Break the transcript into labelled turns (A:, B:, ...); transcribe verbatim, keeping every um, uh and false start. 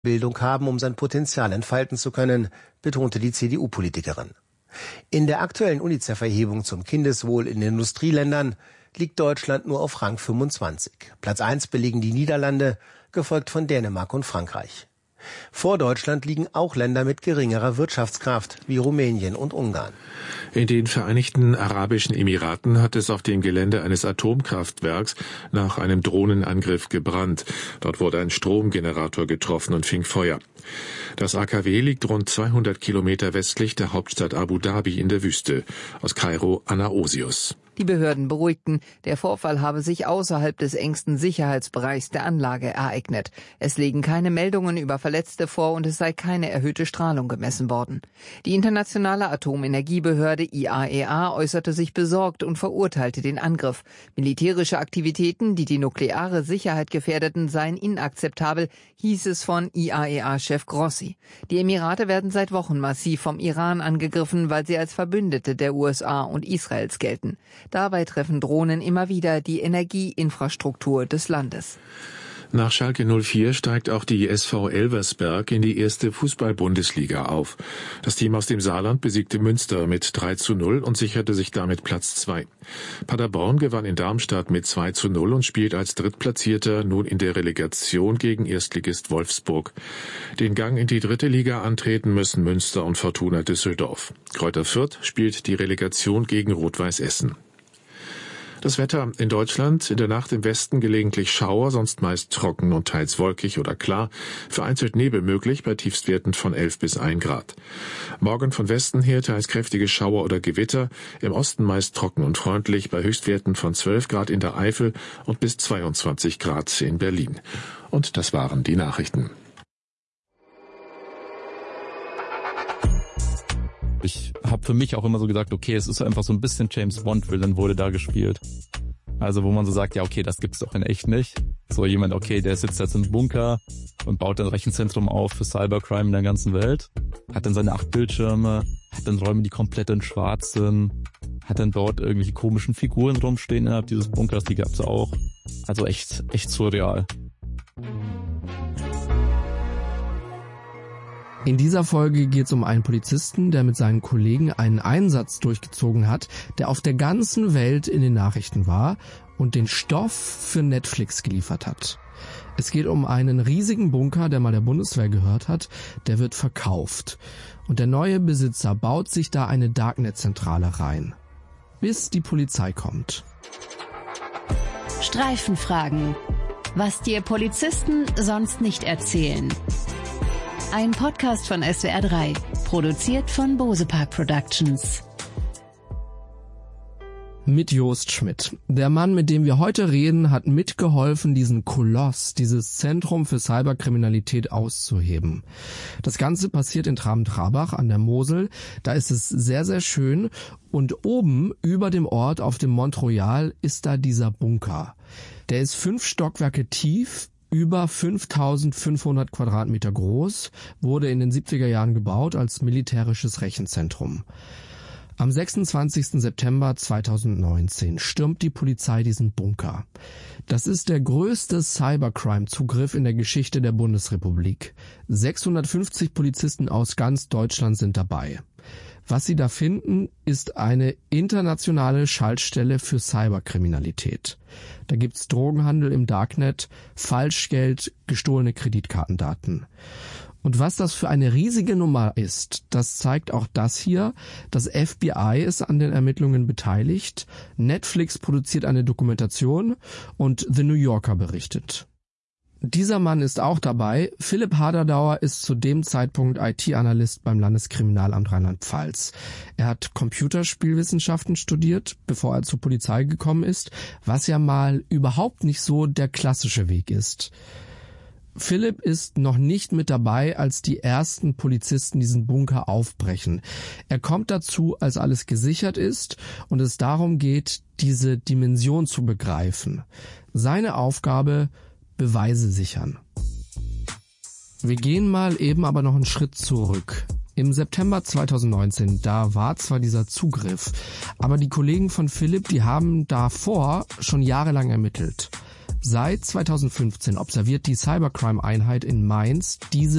A: Bildung haben, um sein Potenzial entfalten zu können, betonte die C D U-Politikerin. In der aktuellen UNICEF-Erhebung zum Kindeswohl in den Industrieländern liegt Deutschland nur auf Rang fünfundzwanzig. Platz eins belegen die Niederlande, gefolgt von Dänemark und Frankreich. Vor Deutschland liegen auch Länder mit geringerer Wirtschaftskraft, wie Rumänien und Ungarn.
B: In den Vereinigten Arabischen Emiraten hat es auf dem Gelände eines Atomkraftwerks nach einem Drohnenangriff gebrannt. Dort wurde ein Stromgenerator getroffen und fing Feuer. Das A K W liegt rund zweihundert Kilometer westlich der Hauptstadt Abu Dhabi in der Wüste. Aus Kairo, Anna Osius.
C: Die Behörden beruhigten, der Vorfall habe sich außerhalb des engsten Sicherheitsbereichs der Anlage ereignet. Es liegen keine Meldungen über Verletzte vor und es sei keine erhöhte Strahlung gemessen worden. Die internationale Atomenergiebehörde I A E A äußerte sich besorgt und verurteilte den Angriff. Militärische Aktivitäten, die die nukleare Sicherheit gefährdeten, seien inakzeptabel, hieß es von I A E A-Chef Grossi. Die Emirate werden seit Wochen massiv vom Iran angegriffen, weil sie als Verbündete der U S A und Israels gelten. Dabei treffen Drohnen immer wieder die Energieinfrastruktur des Landes.
B: Nach Schalke null vier steigt auch die S V Elversberg in die erste Fußball-Bundesliga auf. Das Team aus dem Saarland besiegte Münster mit drei zu null und sicherte sich damit Platz zwei. Paderborn gewann in Darmstadt mit zwei zu null und spielt als Drittplatzierter nun in der Relegation gegen Erstligist Wolfsburg. Den Gang in die dritte Liga antreten müssen Münster und Fortuna Düsseldorf. Greuther Fürth spielt die Relegation gegen Rot-Weiß Essen. Das Wetter in Deutschland: in der Nacht im Westen gelegentlich Schauer, sonst meist trocken und teils wolkig oder klar. Vereinzelt Nebel möglich bei Tiefstwerten von elf bis ein Grad. Morgen von Westen her teils kräftige Schauer oder Gewitter. Im Osten meist trocken und freundlich bei Höchstwerten von zwölf Grad in der Eifel und bis zweiundzwanzig Grad in Berlin. Und das waren die Nachrichten.
D: Ich habe für mich auch immer so gesagt, okay, es ist einfach so ein bisschen James Bond-Villain wurde da gespielt. Also wo man so sagt, ja okay, das gibt's doch in echt nicht. So jemand, okay, der sitzt jetzt im Bunker und baut ein Rechenzentrum auf für Cybercrime in der ganzen Welt, hat dann seine acht Bildschirme, hat dann Räume, die komplett in schwarz sind, hat dann dort irgendwelche komischen Figuren rumstehen innerhalb dieses Bunkers, die gab's auch. Also echt, echt surreal.
E: In dieser Folge geht es um einen Polizisten, der mit seinen Kollegen einen Einsatz durchgezogen hat, der auf der ganzen Welt in den Nachrichten war und den Stoff für Netflix geliefert hat. Es geht um einen riesigen Bunker, der mal der Bundeswehr gehört hat, der wird verkauft. Und der neue Besitzer baut sich da eine Darknet-Zentrale rein, bis die Polizei kommt.
F: Streifenfragen. Was dir Polizisten sonst nicht erzählen. Ein Podcast von S W R drei, produziert von Bose Park Productions.
E: Mit Jost Schmidt. Der Mann, mit dem wir heute reden, hat mitgeholfen, diesen Koloss, dieses Zentrum für Cyberkriminalität auszuheben. Das Ganze passiert in Traben-Trabach an der Mosel. Da ist es sehr, sehr schön. Und oben über dem Ort auf dem Mont Royal ist da dieser Bunker. Der ist fünf Stockwerke tief, über fünftausendfünfhundert Quadratmeter groß, wurde in den siebziger Jahren gebaut als militärisches Rechenzentrum. Am sechsundzwanzigsten September zweitausendneunzehn stürmt die Polizei diesen Bunker. Das ist der größte Cybercrime-Zugriff in der Geschichte der Bundesrepublik. sechshundertfünfzig Polizisten aus ganz Deutschland sind dabei. Was sie da finden, ist eine internationale Schaltstelle für Cyberkriminalität. Da gibt's Drogenhandel im Darknet, Falschgeld, gestohlene Kreditkartendaten. Und was das für eine riesige Nummer ist, das zeigt auch das hier. Das F B I ist an den Ermittlungen beteiligt, Netflix produziert eine Dokumentation und The New Yorker berichtet. Dieser Mann ist auch dabei. Philipp Haderdauer ist zu dem Zeitpunkt I T-Analyst beim Landeskriminalamt Rheinland-Pfalz. Er hat Computerspielwissenschaften studiert, bevor er zur Polizei gekommen ist, was ja mal überhaupt nicht so der klassische Weg ist. Philipp ist noch nicht mit dabei, als die ersten Polizisten diesen Bunker aufbrechen. Er kommt dazu, als alles gesichert ist und es darum geht, diese Dimension zu begreifen. Seine Aufgabe: Beweise sichern. Wir gehen mal eben aber noch einen Schritt zurück. Im September zweitausendneunzehn, da war zwar dieser Zugriff, aber die Kollegen von Philipp, die haben davor schon jahrelang ermittelt. Seit zweitausendfünfzehn observiert die Cybercrime-Einheit in Mainz diese